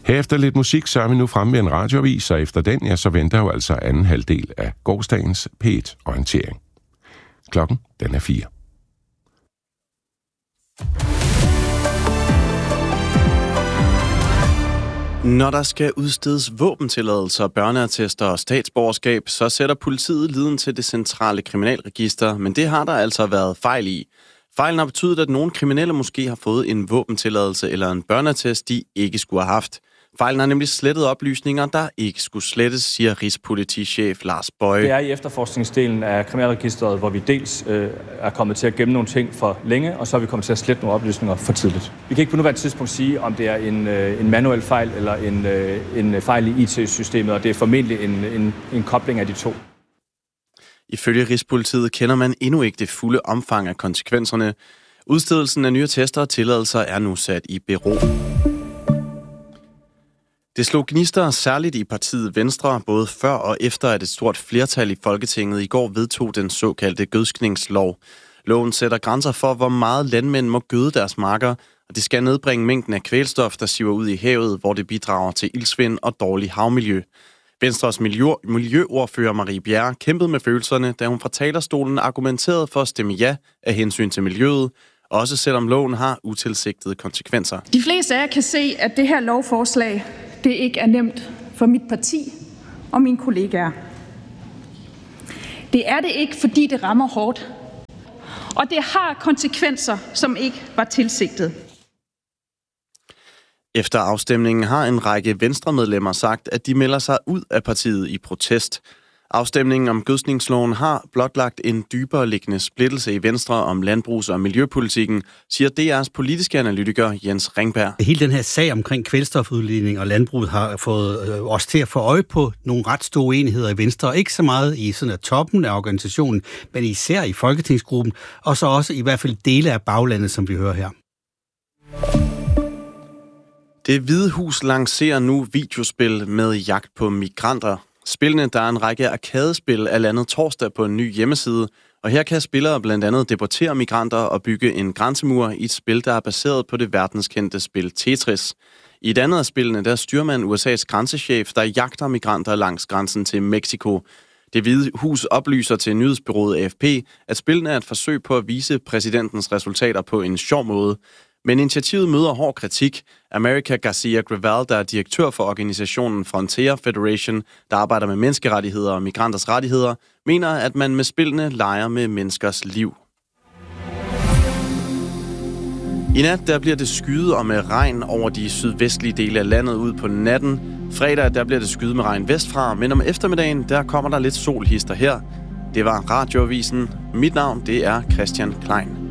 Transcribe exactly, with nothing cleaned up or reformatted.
Herefter lidt musik, så er vi nu fremme med en radioavis, og efter den, ja, så venter jo altså anden halvdel af gårsdagens P et-orientering. Klokken, den er fire. Når der skal udstedes våbentilladelser, børneattester og statsborgerskab, så sætter politiet liden til det centrale kriminalregister, men det har der altså været fejl i. Fejlen har betydet, at nogle kriminelle måske har fået en våbentilladelse eller en børneattest, de ikke skulle have haft. Fejlen har nemlig slettet oplysninger, der ikke skulle slettes, siger Rigspolitichef Lars Boye. Det er i efterforskningsdelen af kriminalregisteret, hvor vi dels øh, er kommet til at gemme nogle ting for længe, og så er vi kommet til at slette nogle oplysninger for tidligt. Vi kan ikke på nuværende tidspunkt sige, om det er en, øh, en manuel fejl eller en, øh, en fejl i I T-systemet, og det er formentlig en, en, en kobling af de to. Ifølge Rigspolitiet kender man endnu ikke det fulde omfang af konsekvenserne. Udstedelsen af nye attester og tilladelser er nu sat i bero. Det slog gnister særligt i partiet Venstre, både før og efter, at et stort flertal i Folketinget i går vedtog den såkaldte gødskningslov. Loven sætter grænser for, hvor meget landmænd må gøde deres marker, og det skal nedbringe mængden af kvælstof, der siver ud i havet, hvor det bidrager til iltsvind og dårlig havmiljø. Venstres miljø- miljøordfører Marie Bjerre kæmpede med følelserne, da hun fra talerstolen argumenterede for at stemme ja af hensyn til miljøet, også selvom loven har utilsigtede konsekvenser. De fleste af jer kan se, at det her lovforslag det ikke er nemt for mit parti og mine kollegaer. Det er det ikke, fordi det rammer hårdt, og det har konsekvenser, som ikke var tilsigtet. Efter afstemningen har en række Venstre-medlemmer sagt, at de melder sig ud af partiet i protest. Afstemningen om gødskningsloven har blotlagt en dybere liggende splittelse i Venstre om landbrugs- og miljøpolitikken, siger D R's politiske analytiker Jens Ringberg. Hele den her sag omkring kvælstofudledning og landbruget har fået øh, os til at få øje på nogle ret store uenigheder i Venstre. Ikke så meget i sådan toppen af organisationen, men især i folketingsgruppen, og så også i hvert fald dele af baglandet, som vi hører her. Det Hvide Hus lancerer nu videospil med jagt på migranter. Spillene, der er en række arkadespil, er landet torsdag på en ny hjemmeside, og her kan spillere blandt andet deportere migranter og bygge en grænsemur i et spil, der er baseret på det verdenskendte spil Tetris. I et andet af spillene, der styrer man U S A's grænsechef, der jagter migranter langs grænsen til Mexico. Det Hvide Hus oplyser til nyhedsbureauet A F P, at spillene er et forsøg på at vise præsidentens resultater på en sjov måde. Men initiativet møder hård kritik. America Garcia Graval, der er direktør for organisationen Frontier Federation, der arbejder med menneskerettigheder og migranters rettigheder, mener, at man med spillene leger med menneskers liv. I nat der bliver det skyet og med regn over de sydvestlige dele af landet ud på natten. Fredag der bliver det skyet med regn vestfra, men om eftermiddagen der kommer der lidt solhister her. Det var Radioavisen. Mit navn det er Christian Klein.